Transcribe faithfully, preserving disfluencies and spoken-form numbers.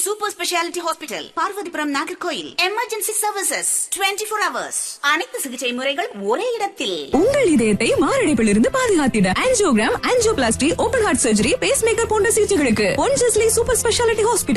Super speciality hospital, Parvathipuram, Nagercoil. Emergency services twenty four hours. அனைத்து சிகிச்சை முறைகள் ஒரே இடத்தில். உங்கள் இதயத்தை மாரடைப்பிலிருந்து பாதுகாத்திட angiogram, angioplasty, open heart surgery, base maker போன்ற சிகிச்சைகளுக்கு பொன்ஜஸ்லி சூப்பர் ஸ்பெஷாலிட்டி ஹாஸ்பிட்டல்.